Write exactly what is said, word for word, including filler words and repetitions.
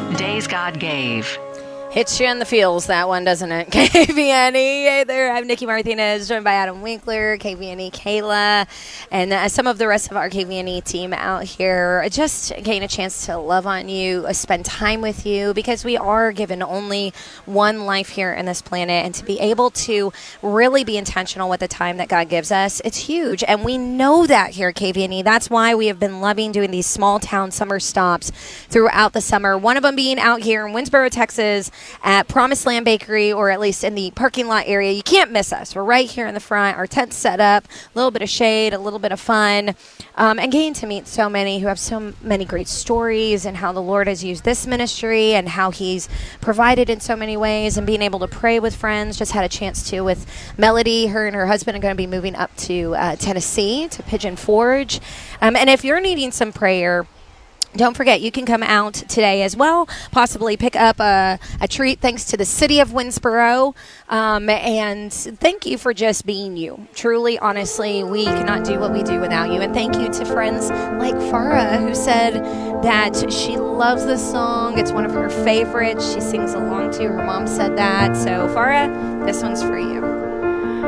Days God Gave. Hits you in the feels, that one, doesn't it? K V N E. Hey there, I'm Nikki Martinez, joined by Adam Winkler, K V N E Kayla, and uh, some of the rest of our K V N E team out here. Just getting a chance to love on you, uh, spend time with you, because we are given only one life here in this planet, and to be able to really be intentional with the time that God gives us, it's huge. And we know that here at K V N E. That's why we have been loving doing these small town summer stops throughout the summer. One of them being out here in Winsboro, Texas, at Promised Land Bakery, or at least in the parking lot area. You can't miss us. We're right here in the front. Our tent's set up, a little bit of shade, a little bit of fun, um, and getting to meet so many who have so many great stories, and how the Lord has used this ministry and how he's provided in so many ways, and being able to pray with friends. Just had a chance to with Melody. Her and her husband are going to be moving up to uh, Tennessee, to Pigeon Forge. Um, and if you're needing some prayer, don't forget, you can come out today as well, possibly pick up a, a treat thanks to the city of Winsboro. Um, and thank you for just being you. Truly, honestly, we cannot do what we do without you. And thank you to friends like Farah, who said that she loves this song. It's one of her favorites. She sings along to. Her mom said that. So, Farah, this one's for you.